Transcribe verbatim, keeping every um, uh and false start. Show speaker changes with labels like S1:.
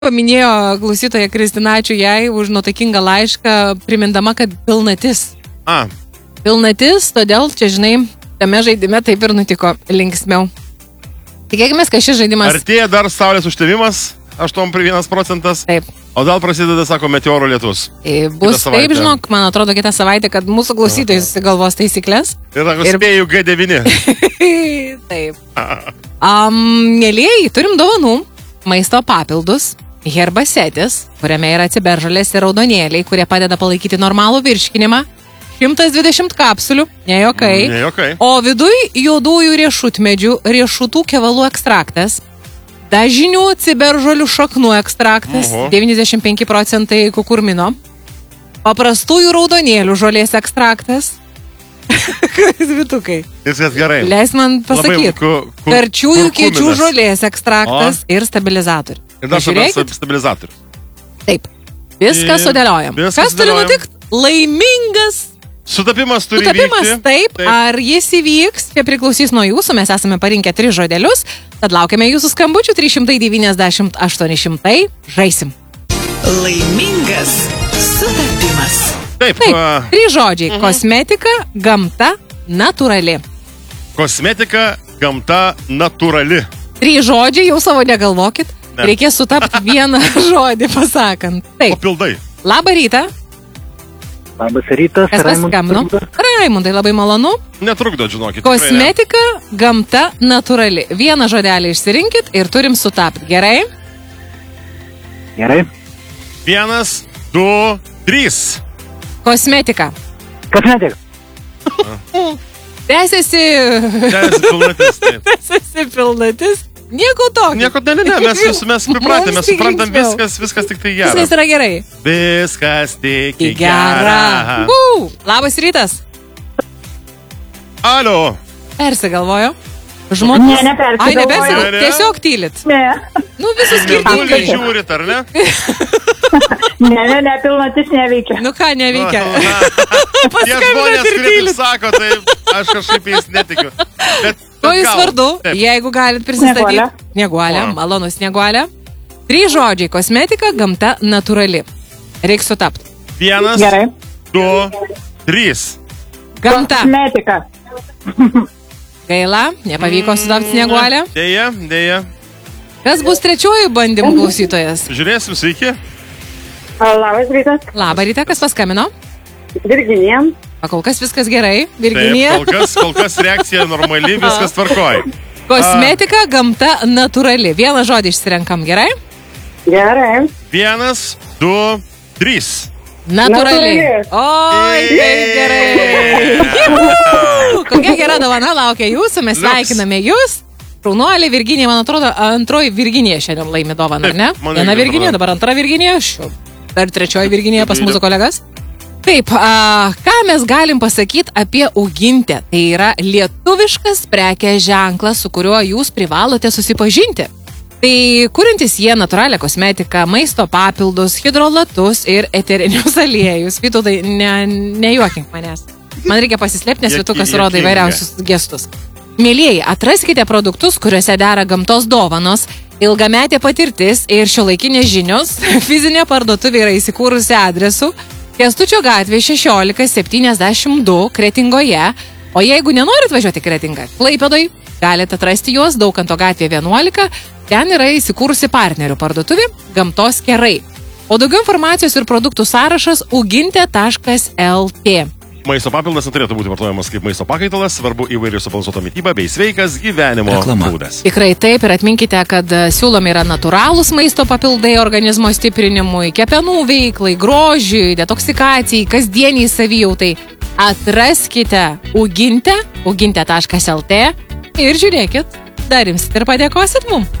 S1: Paminėjo klausytoja Kristina, ačiū jai už nuotaikingą laišką, primindama, kad pilnatis.
S2: A.
S1: Pilnatis, todėl, čia žinai, tame žaidime taip ir nutiko linksmiau. Tikėkime, kad šis žaidimas...
S2: Artėja dar saulės užtemimas, aštuoni prie vienas procentas.
S1: Taip.
S2: O gal prasideda, sako, meteoro lietus.
S1: E, bus taip, žinok, man atrodo, kitą savaitę, kad mūsų klausytojai susigalvos taisyklės.
S2: Ir sako, ir... spėjau G devyni.
S1: Taip. Um, Mėlieji, turim dovanų, maisto papildus, herbasetis, kuriame yra ciberžolės ir raudonėliai, kurie padeda palaikyti normalų virškinimą, šimtas dvidešimt kapsulių, ne jokai,
S2: ne jokai.
S1: O viduj juodųjų riešutmedžių, riešutų kevalų ekstraktas, dažinių ciberžolių šaknų ekstraktas, Oho. devyniasdešimt penki procentai kukurmino, paprastųjų raudonėlių žolės ekstraktas, Vitukai.
S2: Viskas gerai.
S1: Leis man pasakyti. Karčiųjų kiečių žolės ekstraktas o? ir stabilizatorius.
S2: Ir dar stabilizatorius.
S1: Taip. Viską sudėliojam. Kas turi nutikti? Laimingas
S2: Sutapimas turi
S1: Sutapimas,
S2: vykti.
S1: Taip, taip. Ar jis įvyks, čia priklausys nuo jūsų, mes esame parinkę tris žodelius, tad laukiame jūsų skambučių trys šimtai devyniasdešimt aštuoni šimtai, žaisim.
S3: Laimingas sutapimas.
S2: Taip,
S1: taip
S2: uh,
S1: trys žodžiai,
S2: uh -huh.
S1: kosmetika, gamta, natūrali.
S2: Kosmetika, gamta, natūrali.
S1: Trys žodžiai, jau savo negalvokit, ne. Reikės sutapti vieną žodį pasakant. Taip.
S2: Papildai.
S1: Labą rytą.
S4: Labas rytas,
S1: Kas paskambino? Raimundai, labai malonu.
S2: Netrukdo, žinokit.
S1: Kosmetika, gamta, natūrali. Vieną žodelį išsirinkit ir turim sutapti. Gerai?
S4: Gerai.
S2: Vienas, du, trys.
S1: Kosmetika.
S4: Kosmetika.
S1: Tęsiasi...
S2: Tęsiasi pilnatis, taip.
S1: Tęsiasi pilnatis. Nieko tokio.
S2: Nieko, ne, ne, ne, mes, mes pripratę, mes suprantam viskas, viskas tik tai gera.
S1: Viskas yra gerai.
S2: Viskas tik tai
S1: gera.
S2: gera.
S1: Uh, labas rytas.
S2: Alio.
S1: Persigalvojo. Žmogus.
S5: Ne, nepersigalvojo.
S1: Ai, nepersigalvojo. Tiesiog tylit.
S5: Ne.
S1: Nu, visus skirtingai.
S2: Nebūgai žiūrit, ar ne?
S5: Ne, ne, ne, pilnatis neveikia.
S1: Nu ką neveikia?
S2: Tie žmonės, kurie taip sako, tai aš kažkaip jais netikiu. Bet
S1: Ko jūs vardu, jeigu galit prisistatyti? Snieguolė, malonu Snieguolė. Trys žodžiai, kosmetika, gamta, natūrali. Reiks sutapti.
S2: Vienas,
S5: Gerai.
S2: du, trys.
S1: Gamta.
S5: Kosmetika.
S1: Gaila, nepavyko sutapti Snieguolė.
S2: Deja, deja.
S1: Kas bus trečiuoju bandymų klausytojas?
S2: Žiūrėsim, sveiki.
S5: Labas rytas.
S1: Labą rytą, kas paskambino?
S5: Virginija.
S1: Kol kas viskas gerai, Virginija.
S2: Taip, kol kas, kol kas reakcija normali, viskas tvarkoj.
S1: Kosmetika, gamta, natūrali. Vieną žodį išsirenkam, gerai?
S5: Gerai.
S2: Vienas, du, trys.
S1: Natūrali. Oi, kaip gerai. Kokia gera dovana laukia jūsų, mes sveikiname jūs. Šaunuolė Virginija, man atrodo, antroji Virginija šiandien laimi dovaną, ar ne? Viena Virginija, dabar antra Virginija, dar trečioji Virginija pas mūsų kolegas. Taip, a, ką mes galim pasakyti apie Ugintę? Tai yra lietuviškas prekės ženklas, su kuriuo jūs privalote susipažinti. Tai kuriantis jie natūralią kosmetiką, maisto papildus, hidrolatus ir eterinius aliejus. Vytautai, ne, nejuokink manęs. Man reikia pasislėpti, nes Vytukas rodo įvairiausius gestus. Mėlieji, atraskite produktus, kuriuose dera gamtos dovanos, ilgametė patirtis ir šiuolaikinės žinios. Fizinė parduotuvė yra įsikūrusi adresu Kęstučio gatvė šešiolika septyniasdešimt du Kretingoje, o jeigu nenorit važiuoti Kretingą, Klaipėdoj, galite atrasti juos Daukanto gatvė vienuolika, ten yra įsikūrusi partnerių parduotuvė Gamtos kerai. O daugiau informacijos ir produktų sąrašas uginte taškas lt.
S2: Maisto papildas neturėtų būti vartojamas kaip maisto pakaitalas, svarbu įvairiai subalansuota mityba bei sveikas gyvenimo būdas.
S1: Tikrai taip, ir atminkite, kad siūlomi yra natūralūs maisto papildai organizmo stiprinimui, kepenų veiklai, grožiui, detoksikacijai, kasdieniai savijautai. Atraskite uginte, uginte taškas lt ir žiūrėkit, dar imsit ir padėkosit mum.